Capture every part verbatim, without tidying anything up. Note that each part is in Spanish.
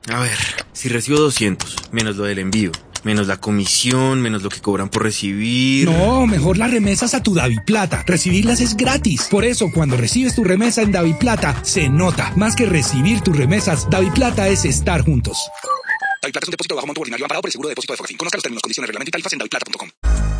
A ver, si recibo doscientos, menos lo del envío, menos la comisión, menos lo que cobran por recibir... No, mejor las remesas a tu DaviPlata. Recibirlas es gratis. Por eso, cuando recibes tu remesa en DaviPlata, se nota. Más que recibir tus remesas, DaviPlata es estar juntos. DaviPlata es un depósito de bajo monto ordinario amparado por el seguro de depósito de Fogafín. Conozca los términos, condiciones, reglamento y tarifas en daviplata punto com.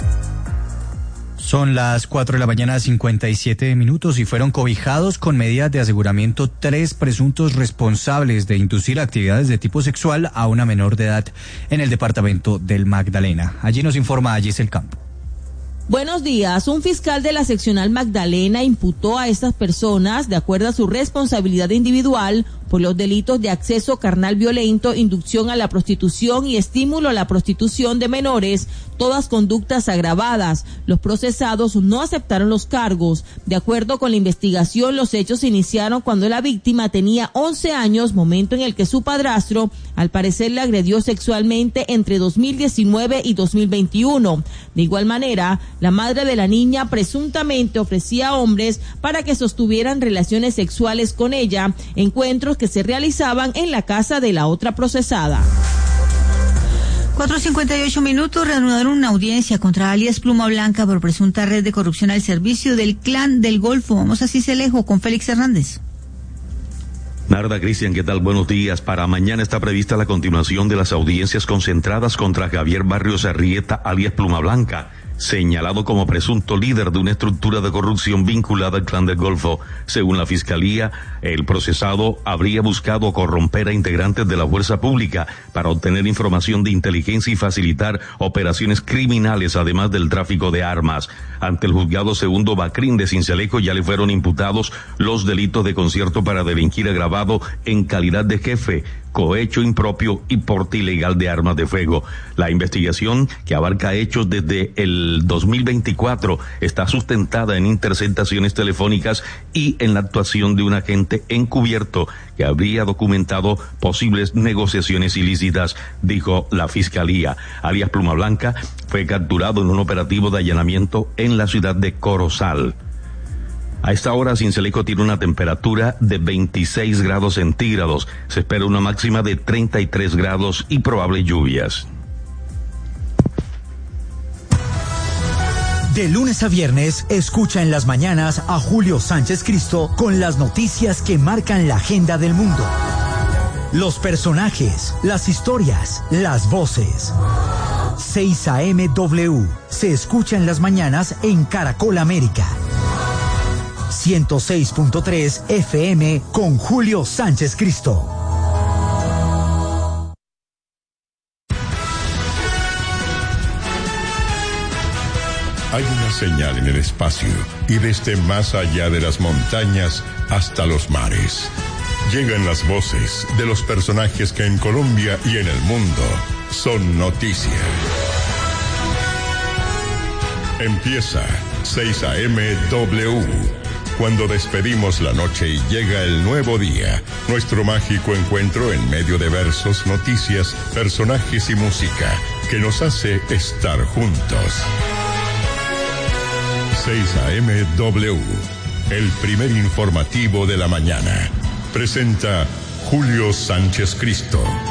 Son las cuatro de la mañana, cincuenta y siete minutos, y fueron cobijados con medidas de aseguramiento tres presuntos responsables de inducir actividades de tipo sexual a una menor de edad en el departamento del Magdalena. Allí nos informa Giselle Campo. Buenos días. Un fiscal de la seccional Magdalena imputó a estas personas, de acuerdo a su responsabilidad individual, por los delitos de acceso carnal violento, inducción a la prostitución y estímulo a la prostitución de menores, todas conductas agravadas. Los procesados no aceptaron los cargos. De acuerdo con la investigación, los hechos se iniciaron cuando la víctima tenía once años, momento en el que su padrastro, al parecer, le agredió sexualmente entre dos mil diecinueve y dos mil veintiuno. De igual manera, la madre de la niña presuntamente ofrecía a hombres para que sostuvieran relaciones sexuales con ella, encuentros que se realizaban en la casa de la otra procesada. cuatro cincuenta y ocho minutos, reanudaron una audiencia contra alias Pluma Blanca por presunta red de corrupción al servicio del Clan del Golfo. Vamos a Cicelejo con Félix Hernández. Narda, Cristian, ¿qué tal? Buenos días. Para mañana está prevista la continuación de las audiencias concentradas contra Javier Barrios Arrieta, alias Pluma Blanca, señalado como presunto líder de una estructura de corrupción vinculada al Clan del Golfo. Según la Fiscalía, el procesado habría buscado corromper a integrantes de la fuerza pública para obtener información de inteligencia y facilitar operaciones criminales, además del tráfico de armas. Ante el juzgado segundo Bacrín de Sincelejo ya le fueron imputados los delitos de concierto para delinquir agravado en calidad de jefe, cohecho impropio y porte ilegal de armas de fuego. La investigación, que abarca hechos desde el dos mil veinticuatro, está sustentada en interceptaciones telefónicas y en la actuación de un agente encubierto que habría documentado posibles negociaciones ilícitas, dijo la Fiscalía. Alias Pluma Blanca fue capturado en un operativo de allanamiento en la ciudad de Corozal. A esta hora, Sincelejo tiene una temperatura de veintiséis grados centígrados. Se espera una máxima de treinta y tres grados y probables lluvias. De lunes a viernes, escucha en las mañanas a Julio Sánchez Cristo con las noticias que marcan la agenda del mundo. Los personajes, las historias, las voces. seis A M W se escucha en las mañanas en Caracol América. ciento seis punto tres F M con Julio Sánchez Cristo. Hay una señal en el espacio y desde más allá de las montañas hasta los mares. Llegan las voces de los personajes que en Colombia y en el mundo son noticia. Empieza seis A M W. Cuando despedimos la noche y llega el nuevo día, nuestro mágico encuentro en medio de versos, noticias, personajes y música que nos hace estar juntos. seis A M W, el primer informativo de la mañana. Presenta Julio Sánchez Cristo.